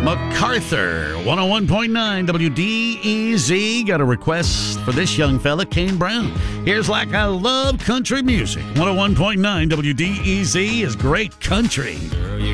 MacArthur, 101.9 WDEZ. Got a request for this young fella, Kane Brown. Here's Like I Love Country Music. 101.9 WDEZ is great country. Girl, you